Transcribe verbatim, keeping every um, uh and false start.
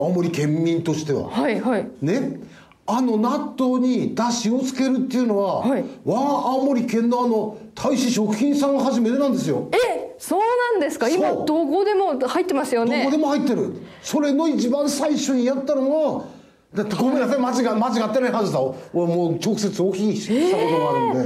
青森県民としては。 はいはい。 ね。あの納豆にだしをつけるっていうのは、はい、我が青森県のあの大使食品さんが初めてなんですよ。 え、そうなんですか。今どこでも入ってますよね。 どこでも入ってる。それの一番最初にやったのが、だってごめんなさい、間違間違ってないはずだ。俺もう直接お聞きしたことがあるんで。